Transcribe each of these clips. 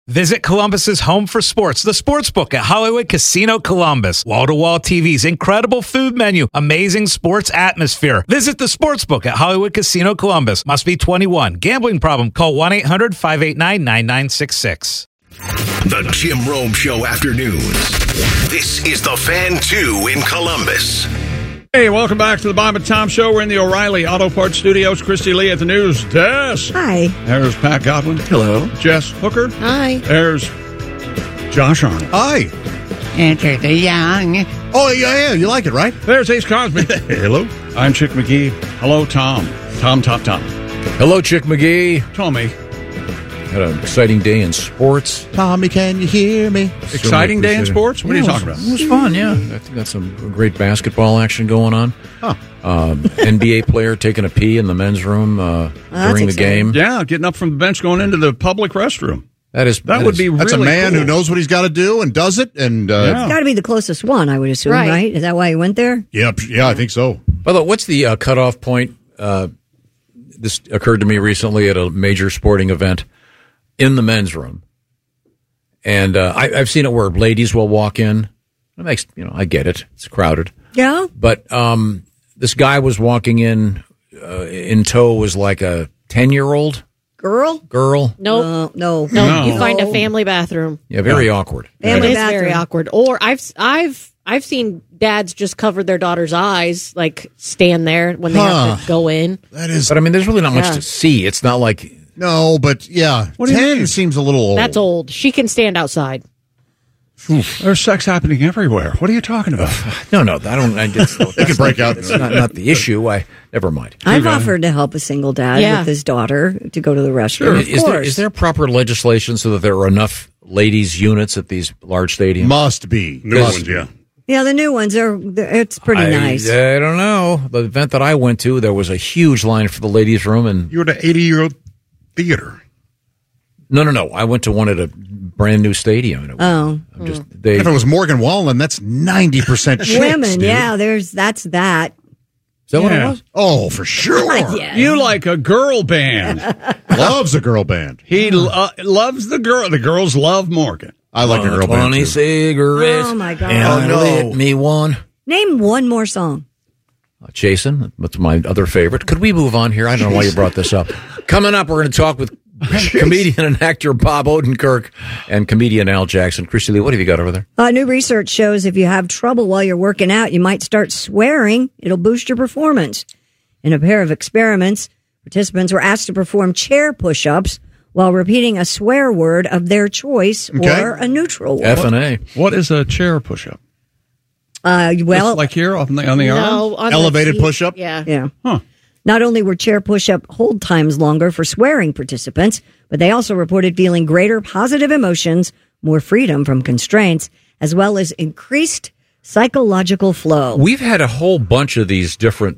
Visit Columbus's home for sports, the Sportsbook at Hollywood Casino Columbus. Wall-to-wall TVs, incredible food menu, amazing sports atmosphere. Visit the Sportsbook at Hollywood Casino Columbus. Must be 21. Gambling problem? Call 1-800-589-9966. The Jim Rome Show afternoons. This is the Fan 2 in Columbus. Hey, welcome back to the Bob and Tom Show. We're in the O'Reilly Auto Parts Studios. Christy Lee at the news desk. Hi. There's Pat Godwin. Hello. Jess Hooker. Hi. There's Josh Arnold. Hi. Enter the young. Oh, yeah, you like it, right? There's Ace Cosby. Hello. I'm Chick McGee. Hello, Tom. Tom. Hello, Chick McGee. Tommy. Had an exciting day in sports. Tommy, can you hear me? Exciting day in sports? What are you talking about? It was fun, yeah. I think that's some great basketball action going on. Huh. NBA player taking a pee in the men's room during the game. Yeah, getting up from the bench, going into the public restroom. That would be That's really a man cool. who knows what he's got to do and does it. And It's got to be the closest one, I would assume, right? Is that why he went there? yeah, I think so. By the way, what's the cutoff point? This occurred to me recently at a major sporting event in the men's room. And I've seen it where ladies will walk in. It makes, I get it. It's crowded. Yeah. But this guy was walking in tow was like a 10-year-old girl. Nope. No. You find a family bathroom. Yeah, very awkward. Family It is bathroom. very awkward. Or I've seen dads just cover their daughter's eyes, like stand there when they have to go in. That is. But I mean, there's really not much to see. It's not like No, but yeah. What do you 10 mean? seems a little old. That's old. She can stand outside. There's sex happening everywhere. What are you talking about? no. I don't. You can break out. It's not the issue. Never mind. I've offered to help a single dad with his daughter to go to the restroom. Of course. Is there proper legislation so that there are enough ladies units at these large stadiums? Must be. New ones, yeah. Yeah, the new ones it's pretty nice. I don't know. The event that I went to, there was a huge line for the ladies' room, and You're at an 80-year-old theater. No. I went to one at a brand new stadium. And If it was Morgan Wallen, that's 90% chicks, Women, dude. yeah, that's that. Is that what it was? Oh, for sure. Yeah. You like a girl band. Loves a girl band. He loves the girl. The girls love Morgan. I like a girl band, 20 too. cigarettes. Oh, my God. And Oh, no. lit me one. Name one more song. Jason, that's my other favorite. Could we move on here? I don't know why you brought this up. Coming up, we're going to talk with comedian and actor Bob Odenkirk and comedian Al Jackson. Christy Lee, what have you got over there? New research shows if you have trouble while you're working out, you might start swearing. It'll boost your performance. In a pair of experiments, participants were asked to perform chair push-ups while repeating a swear word of their choice or a neutral word. F&A. What is a chair push-up? Well, Just like here on the arm? No, on Elevated the seat. push-up? Yeah. yeah. Huh. Not only were chair push-up hold times longer for swearing participants, but they also reported feeling greater positive emotions, more freedom from constraints, as well as increased psychological flow. We've had a whole bunch of these different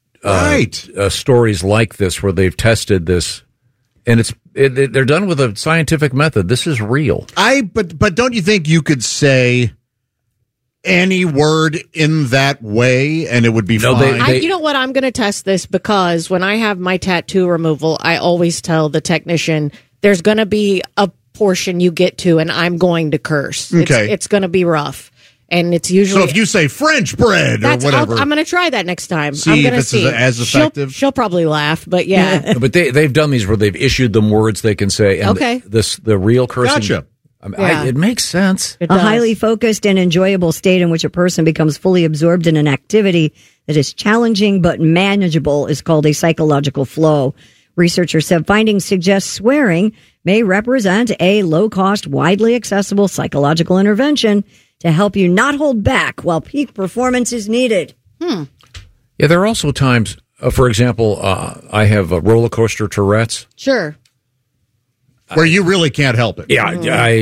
stories like this where they've tested this, and they're done with a scientific method. This is real. But don't you think you could say any word in that way and it would be fine? You know what? I'm going to test this because when I have my tattoo removal, I always tell the technician there's going to be a portion you get to, and I'm going to curse. Okay. It's going to be rough. And it's usually So if you say French bread or whatever. I'm going to try that next time. See I'm if going to it's see. as effective. She'll probably laugh, but yeah. But they've done these where they've issued them words they can say. And Okay. the real cursing. Gotcha. It makes sense. It A does. highly focused and enjoyable state in which a person becomes fully absorbed in an activity that is challenging but manageable is called a psychological flow. Researchers said findings suggest swearing may represent a low-cost, widely accessible psychological intervention to help you not hold back while peak performance is needed. Yeah, there are also times, for example, I have roller coaster Tourette's. Sure. Where you really can't help it. Yeah,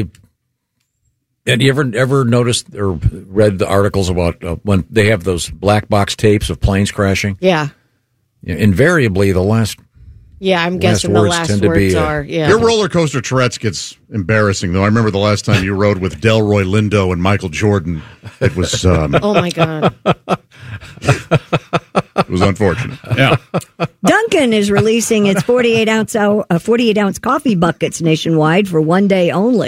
and you ever noticed or read the articles about when they have those black box tapes of planes crashing? Yeah. Invariably, the last Yeah, I'm Last guessing the words last tend to be, words are, yeah. Your roller coaster Tourette's gets embarrassing, though. I remember the last time you rode with Delroy Lindo and Michael Jordan. It was Oh, my God. it was unfortunate. Yeah. Dunkin' is releasing its 48-ounce coffee buckets nationwide for one day only.